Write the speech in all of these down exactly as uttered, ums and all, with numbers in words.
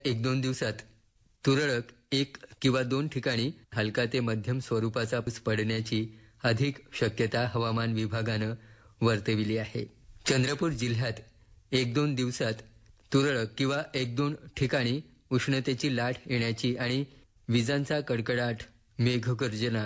एक दोन दिवसात तुरळक एक किंवा दोन ठिकाणी हलका ते मध्यम स्वरूपाचा पाऊस पडण्याची अधिक शक्यता हवामान विभागानं वर्तविली आहे. चंद्रपूर जिल्ह्यात एक दोन दिवसात तुरळक किंवा एक दोन ठिकाणी उष्णतेची लाट येण्याची आणि विजांचा कडकडाट, मेघगर्जना,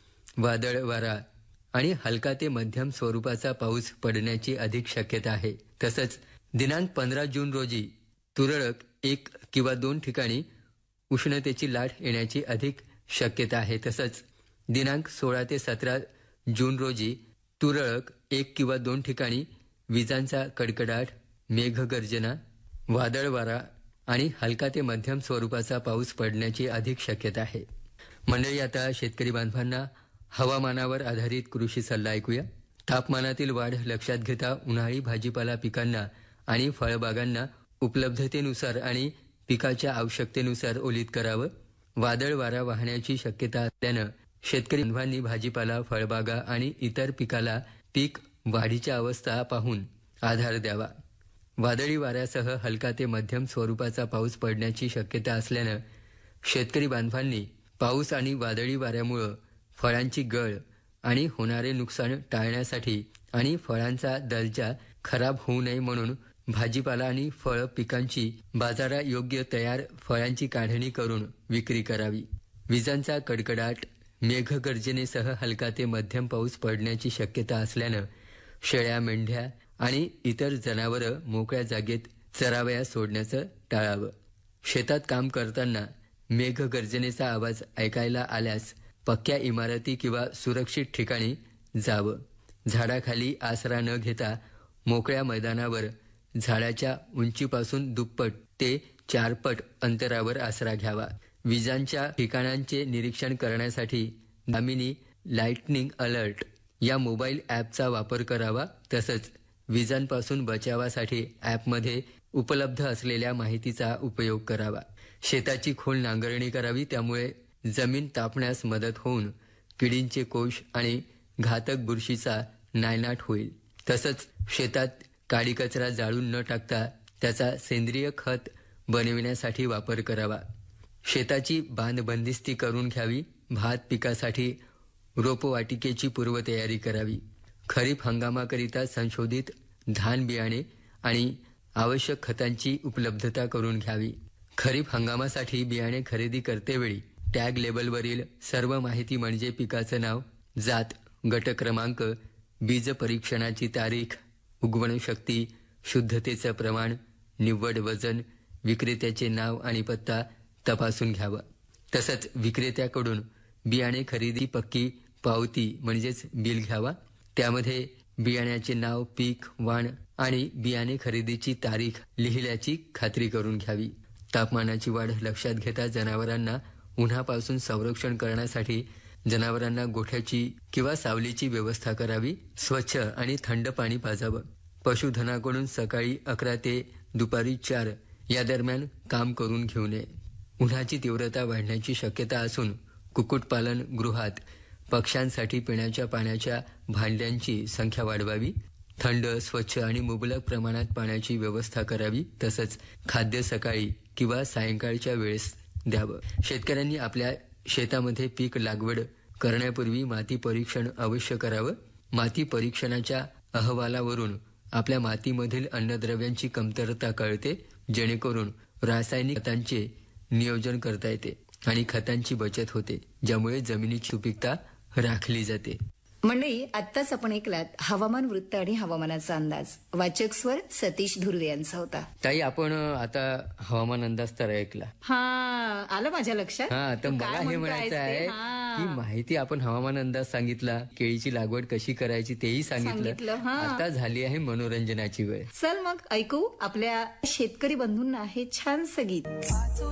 वादळ वारा आणि हलका ते मध्यम स्वरूपाचा पाऊस पडण्याची अधिक शक्यता आहे. तसंच दिनांक पंधरा जून रोजी तुरळक एक किंवा दोन ठिकाणी उष्णतेची लाट येण्याची अधिक शक्यता आहे. तसंच दिनांक सोळा ते सतरा जून रोजी तुरळक एक किंवा दोन ठिकाणी विजांचा कडकडाट, मेघगर्जना, वादळ वारा आणि हलका ते मध्यम स्वरूपाचा पाऊस पडण्याची अधिक शक्यता आहे. मंडळी, आता शेतकरी बांधवांना हवामानावर आधारित कृषी सल्ला ऐकूया. तापमानातील वाढ लक्षात घेता उन्हाळी भाजीपाला पिकांना आणि फळबागांना उपलब्धतेनुसार आणि पिकाच्या आवश्यकतेनुसार ओलीत करावं. वादळ वारा वाहण्याची शक्यता असल्यानं शेतकरी बांधवांनी भाजीपाला, फळबागा आणि इतर पिकाला पीक वाढीच्या अवस्था पाहून आधार द्यावा. वादळी वाऱ्यासह हलका ते मध्यम स्वरूपाचा पाऊस पडण्याची शक्यता असल्यानं शेतकरी बांधवांनी पाऊस आणि वादळी वाऱ्यामुळं फळांची गळ आणि होणारे नुकसान टाळण्यासाठी आणि फळांचा दर्जा खराब होऊ नये म्हणून भाजीपाला आणि फळ पिकांची बाजारायोग्य तयार फळांची काढणी करून विक्री करावी. विजांचा कडकडाट, मेघगर्जनेसह हलका ते मध्यम पाऊस पडण्याची शक्यता असल्यानं शेळ्या, मेंढ्या आणि इतर जनावरं मोकळ्या जागेत चरावयास सोडण्याचं टाळावं. शेतात काम करताना मेघगर्जनेचा आवाज ऐकायला आल्यास पक्क्या इमारती किंवा सुरक्षित ठिकाणी जावं. झाडाखाली आसरा न घेता मोकळ्या मैदानावर झाडाच्या उंचीपासून दुप्पट ते चारपट अंतरावर आसरा घ्यावा. विजांच्या ठिकाणांचे निरीक्षण करण्यासाठी दामिनी लाइटनिंग अलर्ट या मोबाईल ॲपचा वापर करावा. तसंच विजांपासून बचावासाठी ॲपमध्ये उपलब्ध असलेल्या माहितीचा उपयोग करावा. शेताची खोल नांगरणी करावी, त्यामुळे जमीन तापण्यास मदत होऊन किडींचे कोश आणि घातक बुरशीचा नायनाट होईल. तसंच शेतात काडी कचरा जाळून न टाकता त्याचा सेंद्रिय खत बनविण्यासाठी वापर करावा. शेताची बांधबंदिस्ती करून घ्यावी. भात पिकासाठी रोपवाटिकेची पूर्वतयारी करावी. खरीप हंगामाकरिता संशोधित धान बियाणे आणि आवश्यक खतांची उपलब्धता करून घ्यावी. खरीप हंगामासाठी बियाणे खरेदी करतेवेळी टॅग लेबलवरील सर्व माहिती म्हणजे पिकाचं नाव, जात, गट क्रमांक, बीज परीक्षणाची तारीख, उगवण शक्ती, शुद्धतेचं प्रमाण, निव्वळ वजन, विक्रेत्याचे नाव आणि पत्ता तपासून घ्यावा. तसंच विक्रेत्याकडून बियाणे खरेदी पक्की पावती म्हणजेच बिल घ्यावा. त्यामध्ये बियाण्याचे नाव, पीक, वाण आणि बियाणे खरेदीची तारीख लिहिल्याची खात्री करून घ्यावी. तापमानाची वाढ लक्षात घेता जनावरांना उन्हापासून संरक्षण करण्यासाठी जनावरांना गोठ्याची किंवा सावलीची व्यवस्था करावी. स्वच्छ आणि थंड पाणी पाजावं. पशुधनाकडून सकाळी अकरा ते दुपारी चार या दरम्यान काम करून घेऊ नये. उन्हाची तीव्रता वाढण्याची शक्यता असून कुक्कुटपालन गृहात पक्ष्यांसाठी पिण्याच्या पाण्याच्या भांड्यांची संख्या वाढवावी. थंड, स्वच्छ आणि मुबलक प्रमाणात पाण्याची व्यवस्था करावी. तसंच खाद्य सकाळी किंवा सायंकाळच्या वेळेस द्यावं. शेतकऱ्यांनी आपल्या शेतामध्ये पीक लागवड करण्यापूर्वी माती परीक्षण अवश्य करावं. माती परीक्षणाच्या अहवालावरून आपल्या मातीमधील अन्नद्रव्यांची कमतरता कळते, जेणेकरून रासायनिक खतांचे नियोजन करता येते आणि खतांची बचत होते, ज्यामुळे जमिनीची सुपीकता राखली जाते. मंडळी, आत्ताच आपण ऐकलात हवामान वृत्त आणि हवामानाचा अंदाज. वाचक स्वर सतीश धुर्वे यांचा होता. ताई, आपण आता हवामान अंदाज तर ऐकला. हा, आलं माझ्या लक्षात. हा, तर मला हे म्हणायचं आहे की माहिती आपण हवामान अंदाज सांगितला, केळीची लागवड कशी करायची तेही सांगितलं. आता झाली आहे मनोरंजनाची वेळ. चल मग ऐकू आपल्या शेतकरी बंधूंना हे छानसं गीत.